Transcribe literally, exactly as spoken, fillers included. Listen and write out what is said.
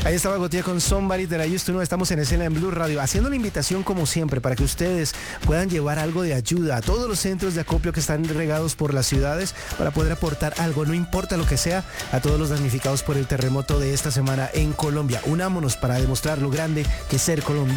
Ahí estaba Gotye con Somebody That I Used to Know. Estamos en escena en Blue Radio, haciendo una invitación como siempre para que ustedes puedan llevar algo de ayuda a todos los centros de acopio que están regados por las ciudades para poder aportar algo, no importa lo que sea, a todos los damnificados por el terremoto de esta semana en Colombia. Unámonos para demostrar lo grande que es ser colombiano.